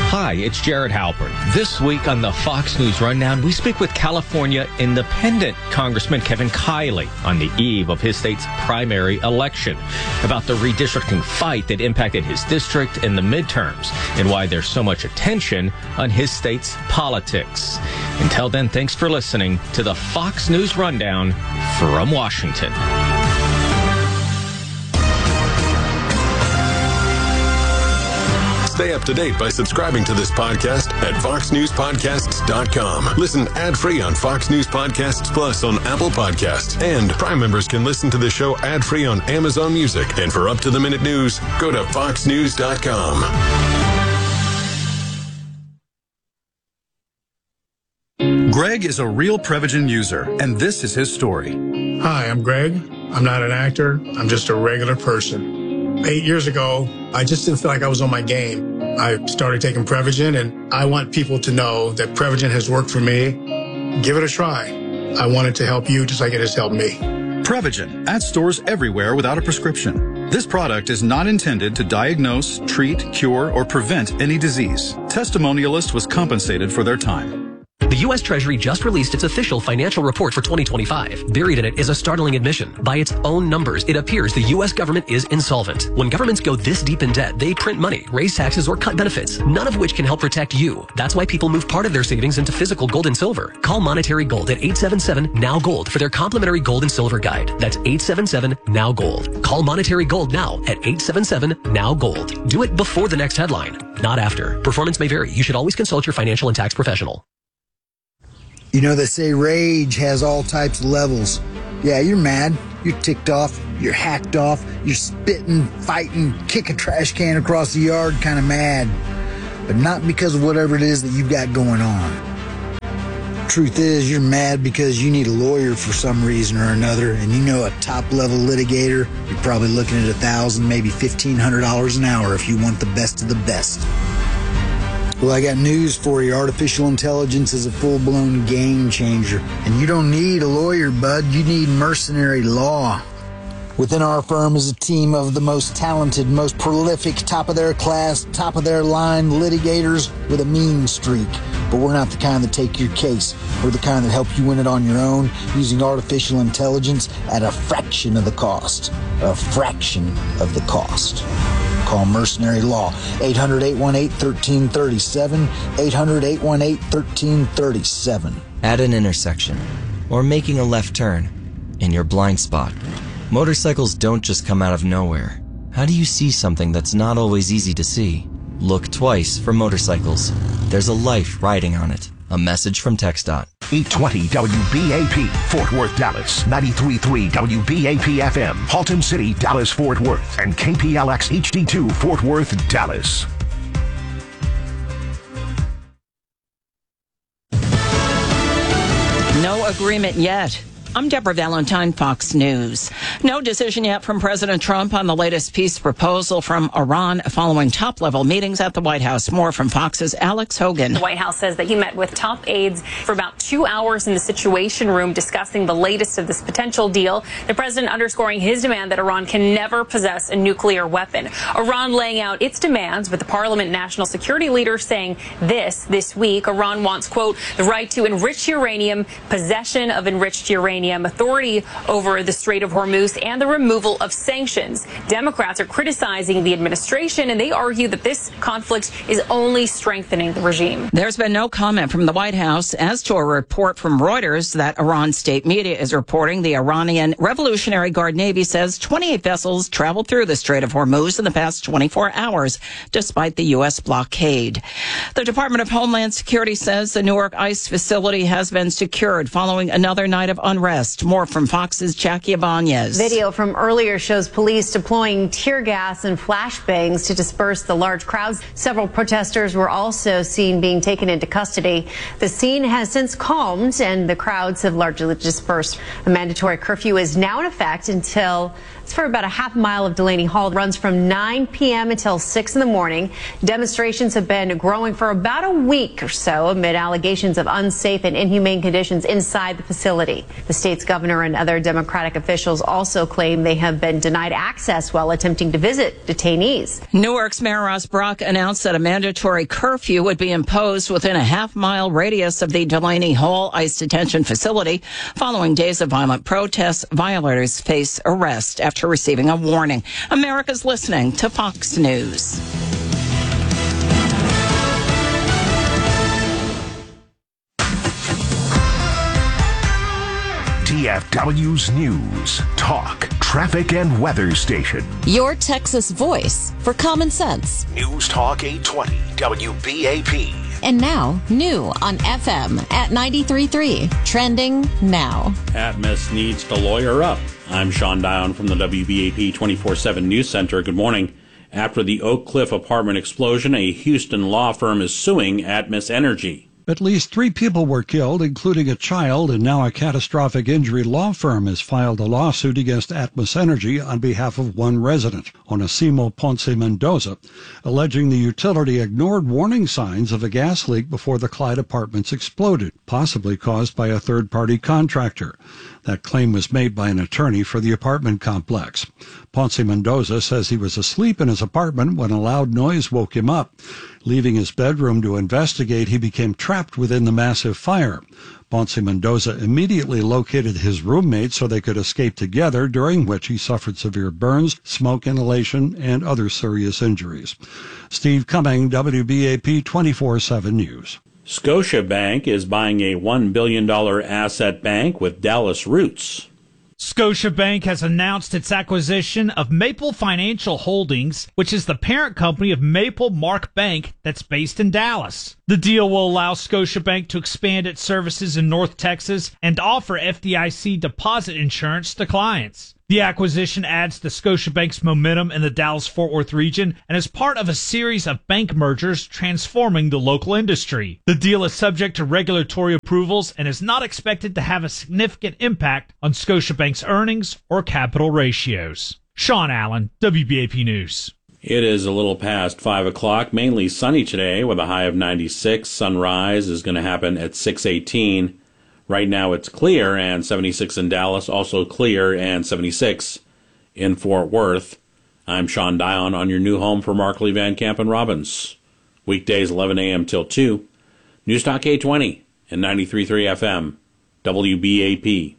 Hi, it's Jared Halpern. This week on the Fox News Rundown, we speak with California Independent Congressman Kevin Kiley on the eve of his state's primary election about the redistricting fight that impacted his district in the midterms and why there's so much attention on his state's politics. Until then, thanks for listening to the Fox News Rundown from Washington. Stay up to date by subscribing to this podcast at foxnewspodcasts.com. Listen ad-free on Fox News Podcasts Plus on Apple Podcasts. And Prime members can listen to the show ad-free on Amazon Music. And for up-to-the-minute news, go to foxnews.com. Greg is a real Prevagen user, and this is his story. Hi, I'm Greg. I'm not an actor. I'm just a regular person. 8 years ago, I just didn't feel like I was on my game. I started taking Prevagen, and I want people to know that Prevagen has worked for me. Give it a try. I want it to help you just like it has helped me. Prevagen, at stores everywhere without a prescription. This product is not intended to diagnose, treat, cure, or prevent any disease. Testimonialist was compensated for their time. The U.S. Treasury just released its official financial report for 2025. Buried in it is a startling admission. By its own numbers, it appears the U.S. government is insolvent. When governments go this deep in debt, they print money, raise taxes, or cut benefits, none of which can help protect you. That's why people move part of their savings into physical gold and silver. Call Monetary Gold at 877-NOW-GOLD for their complimentary gold and silver guide. That's 877-NOW-GOLD. Call Monetary Gold now at 877-NOW-GOLD. Do it before the next headline, not after. Performance may vary. You should always consult your financial and tax professional. You know, they say rage has all types of levels. Yeah, you're mad, you're ticked off, you're hacked off, you're spitting, fighting, kick a trash can across the yard kind of mad. But not because of whatever it is that you've got going on. Truth is, you're mad because you need a lawyer for some reason or another, and you know a top-level litigator, you're probably looking at $1,000, maybe $1,500 an hour if you want the best of the best. Well, I got news for you. Artificial intelligence is a full-blown game changer. And you don't need a lawyer, bud. You need mercenary law. Within our firm is a team of the most talented, most prolific, top-of-their-class, top-of-their-line litigators with a mean streak. But we're not the kind that take your case. We're the kind that help you win it on your own using artificial intelligence at a fraction of the cost. A fraction of the cost. Call Mercenary Law, 800-818-1337, 800-818-1337. At an intersection, or making a left turn, in your blind spot, motorcycles don't just come out of nowhere. How do you see something that's not always easy to see? Look twice for motorcycles. There's a life riding on it. A message from TxDOT. 820 WBAP, Fort Worth, Dallas. 93.3 WBAP FM, Haltom City, Dallas, Fort Worth. And KPLX HD2, Fort Worth, Dallas. No agreement yet. I'm Deborah Valentine, Fox News. No decision yet from President Trump on the latest peace proposal from Iran following top-level meetings at the White House. More from Fox's Alex Hogan. The White House says that he met with top aides for about 2 hours in the Situation Room discussing the latest of this potential deal. The president underscoring his demand that Iran can never possess a nuclear weapon. Iran laying out its demands with the Parliament National Security leader saying this week. Iran wants, quote, the right to enrich uranium, possession of enriched uranium, authority over the Strait of Hormuz, and the removal of sanctions. Democrats are criticizing the administration, and they argue that this conflict is only strengthening the regime. There's been no comment from the White House as to a report from Reuters that Iran state media is reporting. The Iranian Revolutionary Guard Navy says 28 vessels traveled through the Strait of Hormuz in the past 24 hours, despite the U.S. blockade. The Department of Homeland Security says the Newark ICE facility has been secured following another night of unrest. More from Fox's Jackie Ibanez. Video from earlier shows police deploying tear gas and flashbangs to disperse the large crowds. Several protesters were also seen being taken into custody. The scene has since calmed and the crowds have largely dispersed. A mandatory curfew is now in effect until It's for about a half mile of Delaney Hall. It runs from 9 p.m. until 6 in the morning. Demonstrations have been growing for about a week or so amid allegations of unsafe and inhumane conditions inside the facility. The state's governor and other Democratic officials also claim they have been denied access while attempting to visit detainees. Newark's Mayor Ross Brock announced that a mandatory curfew would be imposed within a half-mile radius of the Delaney Hall ICE detention facility. Following days of violent protests, violators face arrest after receiving a warning. America's listening to Fox News. DFW's News, Talk, Traffic and Weather Station. Your Texas voice for common sense. News Talk 820 WBAP. And now, new on FM at 93.3. Trending now. Atmos needs to lawyer up. I'm Sean Dion from the WBAP 24/7 News Center. Good morning. After the Oak Cliff apartment explosion, a Houston law firm is suing Atmos Energy. At least 3 people were killed, including a child, and now a catastrophic injury law firm has filed a lawsuit against Atmos Energy on behalf of one resident, Onésimo Ponce Mendoza, alleging the utility ignored warning signs of a gas leak before the Clyde apartments exploded, possibly caused by a third-party contractor. That claim was made by an attorney for the apartment complex. Ponce Mendoza says he was asleep in his apartment when a loud noise woke him up. Leaving his bedroom to investigate, he became trapped within the massive fire. Ponce Mendoza immediately located his roommate so they could escape together, during which he suffered severe burns, smoke inhalation, and other serious injuries. Steve Cumming, WBAP 24/7 News. Scotiabank is buying a $1 billion asset bank with Dallas roots. Scotiabank has announced its acquisition of Maple Financial Holdings, which is the parent company of Maple Mark Bank that's based in Dallas. The deal will allow Scotiabank to expand its services in North Texas and offer FDIC deposit insurance to clients. The acquisition adds to Scotiabank's momentum in the Dallas-Fort Worth region and is part of a series of bank mergers transforming the local industry. The deal is subject to regulatory approvals and is not expected to have a significant impact on Scotiabank's earnings or capital ratios. Sean Allen, WBAP News. It is a little past 5 o'clock, mainly sunny today with a high of 96. Sunrise is going to happen at 6:18. Right now it's clear and 76 in Dallas, also clear and 76 in Fort Worth. I'm Sean Dion on your new home for Markley, Van Camp, and Robbins. Weekdays 11 a.m. till 2. News Talk 820 and 93.3 FM. WBAP.